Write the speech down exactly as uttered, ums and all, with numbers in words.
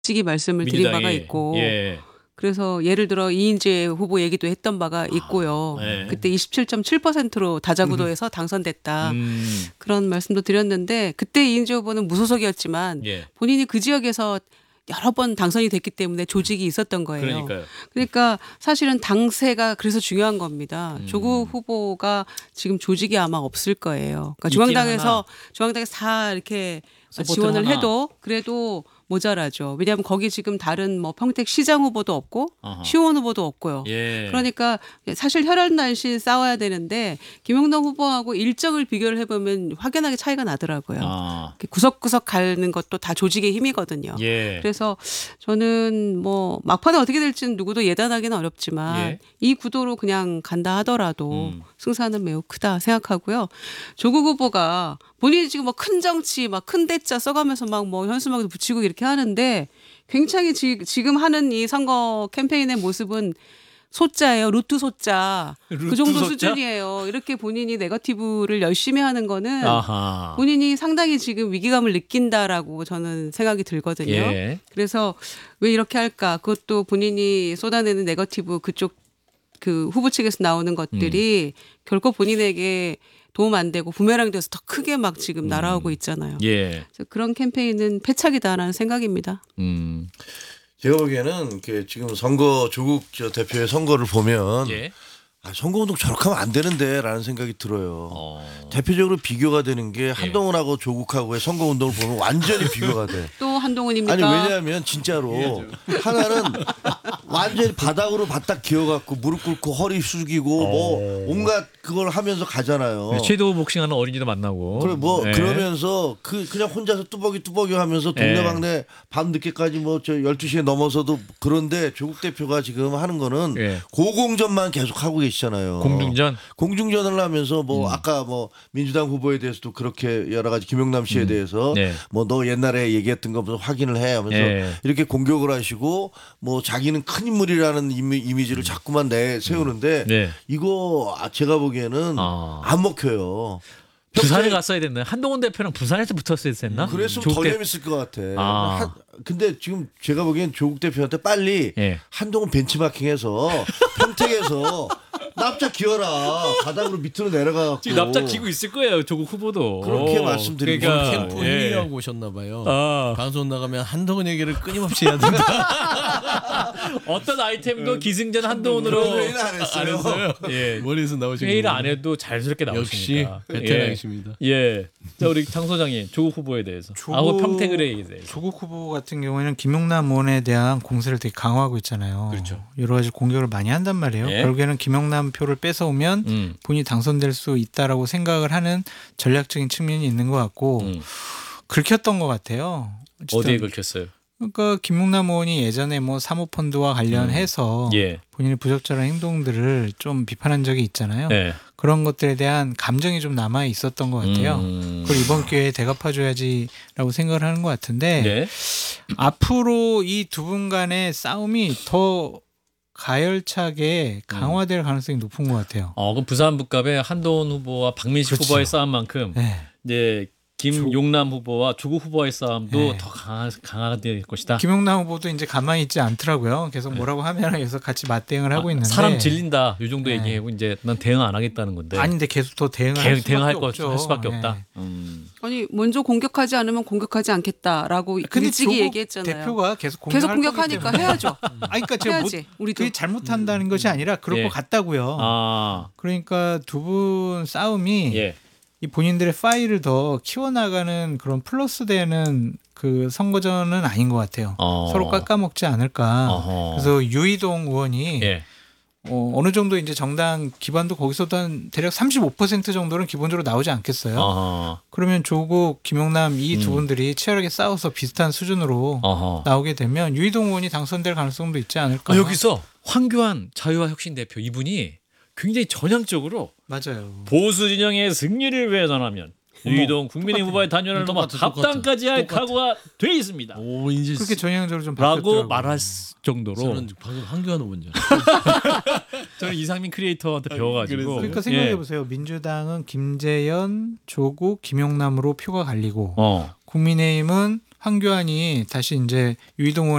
솔직히 말씀을 드린 민주당이. 바가 있고 예. 그래서 예를 들어 이인재 후보 얘기도 했던 바가 있고요. 아, 네. 그때 이십칠 점 칠 퍼센트로 다자구도에서 당선됐다. 음. 그런 말씀도 드렸는데 그때 이인재 후보는 무소속이었지만 예. 본인이 그 지역에서 여러 번 당선이 됐기 때문에 조직이 있었던 거예요. 그러니까요. 그러니까 사실은 당세가 그래서 중요한 겁니다. 음. 조국 후보가 지금 조직이 아마 없을 거예요. 그러니까 있긴 중앙당에서 하나. 중앙당에서 다 이렇게 서포트를 지원을 하나. 해도 그래도 모자라죠. 왜냐하면 거기 지금 다른 뭐 평택 시장 후보도 없고 어허. 시의원 후보도 없고요. 예. 그러니까 사실 혈연날씬 싸워야 되는데 김영남 후보하고 일정을 비교를 해보면 확연하게 차이가 나더라고요. 아. 구석구석 가는 것도 다 조직의 힘이거든요. 예. 그래서 저는 뭐 막판에 어떻게 될지는 누구도 예단하기는 어렵지만 예. 이 구도로 그냥 간다 하더라도 음. 승산은 매우 크다 생각하고요. 조국 후보가 본인이 지금 뭐 큰 정치 막 큰 대자 써가면서 막 뭐 현수막도 붙이고 이렇게 하는데 굉장히 지, 지금 하는 이 선거 캠페인의 모습은 소자예요. 루트 소자. 루트 그 정도 소자? 수준이에요. 이렇게 본인이 네거티브를 열심히 하는 거는 아하. 본인이 상당히 지금 위기감을 느낀다라고 저는 생각이 들거든요. 예. 그래서 왜 이렇게 할까? 그것도 본인이 쏟아내는 네거티브 그쪽 그 후보 측에서 나오는 것들이 음. 결코 본인에게 도움 안 되고 부메랑 돼서 더 크게 막 지금 날아오고 있잖아요. 예. 그래서 그런 캠페인은 패착이다라는 생각입니다. 음. 제가 보기에는 이렇게 지금 선거 조국 저 대표의 선거를 보면 예. 아, 선거운동 저렇게 하면 안 되는데라는 생각이 들어요. 어. 대표적으로 비교가 되는 게 한동훈하고 조국하고의 선거운동을 보면 완전히 비교가 돼. 또 한동훈입니까? 아니 왜냐하면 진짜로 하나는 완전히 바닥으로 바닥 기어갖고 무릎 꿇고 허리 숙이고 뭐 온갖 그걸 하면서 가잖아요. 섀도우 복싱하는 어린이도 만나고. 그래 뭐 예. 그러면서 그 그냥 혼자서 뚜벅이 뚜벅이 하면서 동네방네 밤 늦게까지 뭐 저 열두 시에 넘어서도 그런데 조국 대표가 지금 하는 거는 예. 고공전만 계속 하고 계시잖아요. 공중전. 공중전을 하면서 뭐 아까 뭐 민주당 후보에 대해서도 그렇게 여러 가지 김용남 씨에 대해서 네. 뭐 너 옛날에 얘기했던 거 확인을 해 하면서 예. 이렇게 공격을 하시고 뭐 자기는 큰 인물이라는 이미, 이미지를 자꾸만 내 세우는데 네. 이거 아, 제가 보기에는 아. 안 먹혀요. 부산에 평소에 갔어야 됐네. 한동훈 대표랑 부산에서 붙었어야 됐나? 그랬으면 조국 더 대- 재밌을 것 같아. 아. 한- 근데 지금 제가 보기엔 조국 대표한테 빨리 예. 한동훈 벤치마킹해서 평택에서 납작 기어라. 바닥으로 밑으로 내려가. 지금 납작 기고 있을 거예요. 조국 후보도. 그렇게 말씀드리고 그러니까, 캠프 예. 회의하고 오셨나 봐요. 아. 방송 나가면 한동훈 얘기를 끊임없이 해야 된다. 어떤 아이템도 기승전 한동훈으로 그런 회의는 안 했어요. 예. 머리에서 나오신 회의를 거군요. 안 해도 자연스럽게 역시 나오시니까. 베테랑이십니다. 예. 예. 자 우리 장 소장님 조국 후보에 대해서. 조국- 아고 평택을에 대해서. 조국 후보 같은 경우에는 김용남 의원에 대한 공세를 되게 강화하고 있잖아요. 그렇죠. 여러 가지 공격을 많이 한단 말이에요. 예. 결국에는 김용남 표를 뺏어오면 음. 본인이 당선될 수 있다라고 생각을 하는 전략적인 측면이 있는 것 같고 음. 긁혔던 것 같아요. 어쨌든 어디에 긁혔어요? 그러니까 김용남 의원이 예전에 뭐 사모펀드와 관련해서 예. 본인의 부적절한 행동들을 좀 비판한 적이 있잖아요. 네. 그런 것들에 대한 감정이 좀 남아 있었던 것 같아요. 음. 그걸 이번 기회에 대갚아줘야지라고 생각을 하는 것 같은데 네. 앞으로 이 두 분 간의 싸움이 더 가열차게 강화될 가능성이 높은 것 같아요. 어, 그럼 부산 북갑의 한동훈 후보와 박민식 그렇죠. 후보의 싸움만큼 네. 이제 김용남 후보와 조국 후보의 싸움도 네. 더 강하, 강화가 될 것이다. 김용남 후보도 이제 가만히 있지 않더라고요. 계속 뭐라고 하면 계속 같이 맞대응을 하고 아, 있는데 사람 질린다. 이 정도 네. 얘기하고 이제 난 대응 안 하겠다는 건데. 아닌데 계속 더 대응을 할 대응, 수밖에 대응할 것 없죠. 할 수밖에 네. 없다. 음. 아니 먼저 공격하지 않으면 공격하지 않겠다라고 근데 일찍이 조국 얘기했잖아요. 대표가 계속 공격할 계속 거기 공격하니까 때문에. 해야죠. 아니, 그러니까 제가 못, 해야지. 우리도. 그게 잘못한다는 것이 아니라 그럴 예. 것 같다고요. 아, 그러니까 두 분 싸움이 예. 이 본인들의 파일을 더 키워나가는 그런 플러스 되는 그 선거전은 아닌 것 같아요. 어. 서로 깎아먹지 않을까. 어허. 그래서 유이동 의원이 예. 어, 어느 정도 이제 정당 기반도 거기서도 한 대략 삼십오 퍼센트 정도는 기본적으로 나오지 않겠어요. 어허. 그러면 조국, 김용남 이 두 음. 분들이 치열하게 싸워서 비슷한 수준으로 어허. 나오게 되면 유이동 의원이 당선될 가능성도 있지 않을까. 아, 여기서 황교안 자유와 혁신 대표 이분이 굉장히 전향적으로 맞아요. 보수 진영의 승리를 위해서라면 유이동 국민의힘 후보의 단연을 넘어 똑같아, 똑같아. 합당까지 할 똑같아. 각오가 돼 있습니다. 오 이제 그렇게 전향적으로 좀 라고 바뀌었더라고요. 말할 정도로 저는 방금 황교안 후보인 줄 알았어요. 저는 이상민 크리에이터한테 배워가지고 그러니까 생각해 예. 보세요. 민주당은 김재현, 조국, 김용남으로 표가 갈리고 어. 국민의힘은 황교안이 다시 이제 유이동원